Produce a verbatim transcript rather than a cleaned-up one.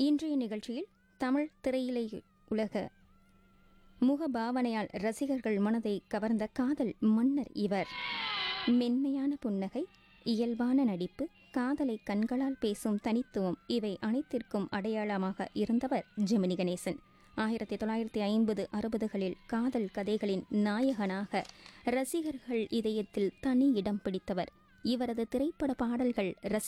இன்றைய நிகழ்ச்சியில் தமிழ் திரையிலை உலக முகபாவனையால் ரசிகர்கள் மனதை கவர்ந்த காதல் மன்னர் இவர். மென்மையான புன்னகை, இயல்பான நடிப்பு, காதலை கண்களால் பேசும் தனித்துவம் இவை அனைத்திற்கும் அடையாளமாக இருந்தவர் ஜெமினி கணேசன். ஆயிரத்தி தொள்ளாயிரத்தி ஐம்பது அறுபதுகளில் காதல் கதைகளின் நாயகனாக ரசிகர்கள் இதயத்தில் தனி இடம் பிடித்தவர். இவரது திரைப்பட பாடல்கள் ரசி